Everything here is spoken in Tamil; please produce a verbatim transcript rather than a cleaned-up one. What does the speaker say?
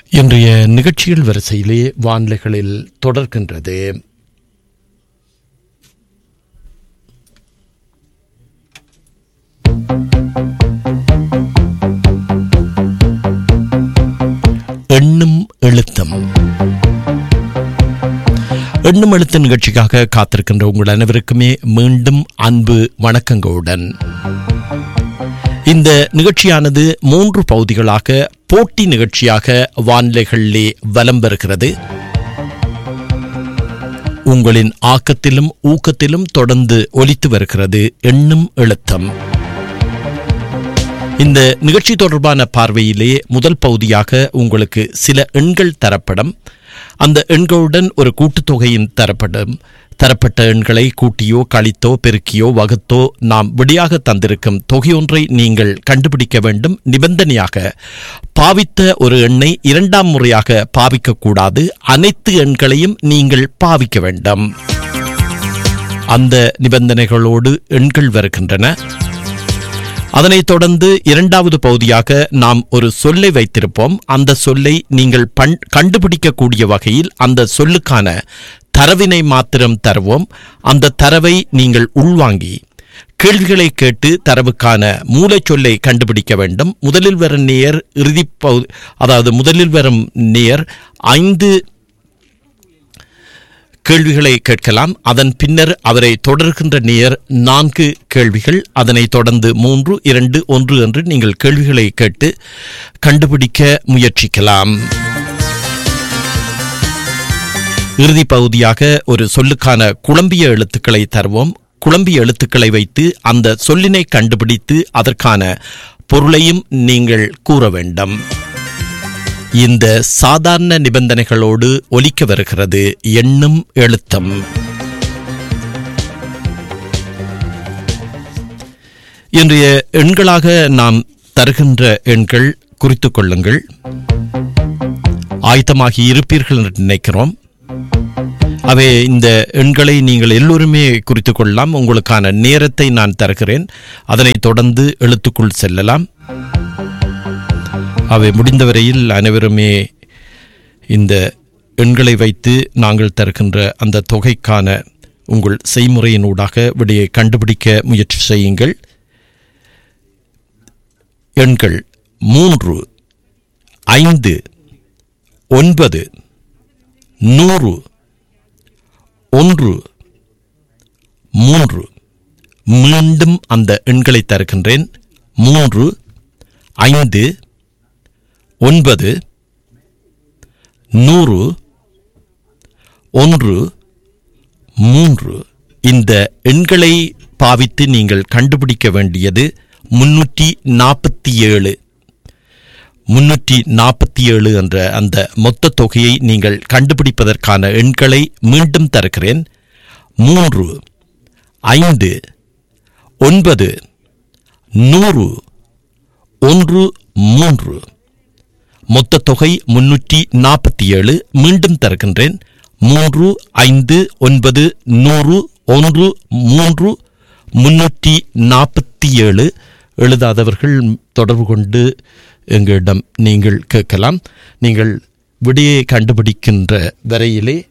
இன்றைய நிகழ்ச்சிகள் வரிசையிலே வானிலைகளில் தொடர்கின்றது. எண்ணும் எழுத்தும் எண்ணும் எழுத்து நிகழ்ச்சிக்காக காத்திருக்கின்ற உங்கள் அனைவருக்குமே மீண்டும் அன்பு வணக்கங்களுடன் இந்த நிகழ்ச்சியானது மூன்று பகுதிகளாக போட்டி நிகழ்ச்சியாக வானிலைகளிலே வலம் வருகிறது. உங்களின் ஆக்கத்திலும் ஊக்கத்திலும் தொடர்ந்து ஒலித்து வருகிறது எண்ணும் எழுத்தம். இந்த நிகழ்ச்சி தொடர்பான பார்வையிலே முதல் பகுதியாக உங்களுக்கு சில எண்கள் தரப்படும். அந்த எண்களுடன் ஒரு கூட்டுத்தொகையின் தரப்படும். தரப்பட்ட எண்களை கூட்டியோ கழித்தோ பெருக்கியோ வகுத்தோ நாம் விடையாக தந்திருக்கும் தொகையொன்றை நீங்கள் கண்டுபிடிக்க வேண்டும். நிபந்தனையாக பாவித்த ஒரு எண்ணை இரண்டாம் முறையாக பாவிக்கக்கூடாது. அனைத்து எண்களையும் நீங்கள் பாவிக்க வேண்டும். அந்த நிபந்தனைகளோடு எண்கள் வருகின்றன. அதனைத் தொடர்ந்து இரண்டாவது பகுதியாக நாம் ஒரு சொல்லை வைத்திருப்போம். அந்த சொல்லை நீங்கள் பண் கண்டுபிடிக்கக்கூடிய வகையில் அந்த சொல்லுக்கான தரவினை மாத்திரம் தருவோம். அந்த தரவை நீங்கள் உள்வாங்கி கேள்விகளை கேட்டு தரவுக்கான மூளைச்சொல்லை கண்டுபிடிக்க வேண்டும். முதலில் வரும் நேயர் இறுதி பகுதி, அதாவது முதலில் வரும் நேயர் ஐந்து கேள்விகளை கேட்கலாம். அதன் பின்னர் அவரை தொடர்கின்ற நேயர் நான்கு கேள்விகள், அதனை தொடர்ந்து மூன்று இரண்டு ஒன்று என்று நீங்கள் கேள்விகளை கேட்டு கண்டுபிடிக்க முயற்சிக்கலாம். இறுதி பகுதியாக ஒரு சொல்லுக்கான குழம்பிய எழுத்துக்களை தருவோம். குழம்பிய எழுத்துக்களை வைத்து அந்த சொல்லினை கண்டுபிடித்து அதற்கான பொருளையும் நீங்கள் கூற வேண்டும். இந்த சாதாரண நிபந்தனைகளோடு ஒலிக்க வருகிறது எண்ணும் எழுத்தம். இன்றைய எண்களாக நாம் தருகின்ற எண்கள் குறித்துக் கொள்ளுங்கள். ஆயத்தமாகி இருப்பீர்கள் என்று நினைக்கிறோம். அவை இந்த எண்களை நீங்கள் எல்லோருமே குறித்துக் கொள்ளலாம். உங்களுக்கான நேரத்தை நான் தருகிறேன். அதனைத் தொடர்ந்து எழுத்துக்குள் செல்லலாம். அவை முடிந்தவரையில் அனைவருமே இந்த எண்களை வைத்து நாங்கள் தருகின்ற அந்த தொகைக்கான உங்கள் செய்முறையினூடாக விடையை கண்டுபிடிக்க முயற்சி செய்யுங்கள். எண்கள் மூன்று, ஐந்து, ஒன்பது, நூறு, ஒன்று, மூன்று. மீண்டும் அந்த எண்களை தருகின்றேன். மூன்று, ஐந்து, ஒன்பது, நூறு, ஒன்று, மூன்று. இந்த எண்களை பாவித்து நீங்கள் கண்டுபிடிக்க வேண்டியது முன்னூற்றி நாற்பத்தி ஏழு முன்னூற்றி நாற்பத்தி ஏழு என்ற அந்த மொத்த தொகையை நீங்கள் கண்டுபிடிப்பதற்கான எண்களை மீண்டும் தருகிறேன். மூன்று, ஐந்து, ஒன்பது, நூறு, ஒன்று, மூன்று. மொத்த தொகை முன்னூற்றி நாற்பத்தி ஏழு. மீண்டும் தருகின்றேன். மூன்று, ஐந்து, ஒன்பது, நூறு, ஒன்று, மூன்று, முன்னூற்றி நாற்பத்தி ஏழு. எழுதாதவர்கள் தொடர்பு கொண்டு எங்களிடம் நீங்கள் கேட்கலாம். நீங்கள் விடையை கண்டுபிடிக்கின்ற வரையிலே